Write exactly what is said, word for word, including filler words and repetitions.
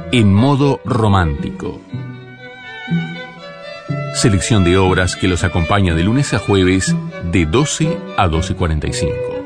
En modo romántico. Selección de obras que los acompaña de lunes a jueves de doce a doce cuarenta y cinco.